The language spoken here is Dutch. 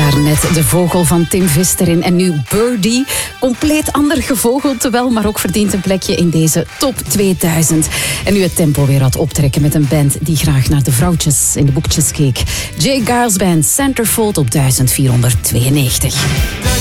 Daarnet de vogel van Tim Vis erin en nu Birdie. Compleet ander gevogelte wel, maar ook verdient een plekje in deze top 2000. En nu het tempo weer wat optrekken met een band die graag naar de vrouwtjes in de boekjes keek. J. Giles Band, Centerfold op 1492.